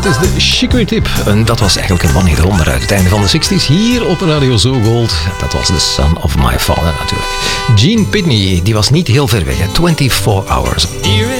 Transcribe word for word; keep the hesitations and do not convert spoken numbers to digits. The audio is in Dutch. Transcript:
is de Chicory Tip. En dat was eigenlijk een one-hit wonder uit het einde van de zestig's. Hier op Radio Zo Gold. Dat was The Son of My Father natuurlijk. Gene Pitney, die was niet heel ver weg. Hè? twenty-four hours.